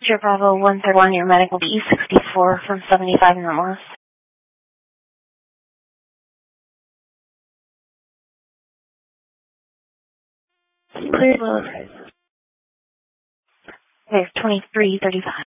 Sure, Bravo 131, your medical E64 from 75 North. Clear load. Okay, 2335.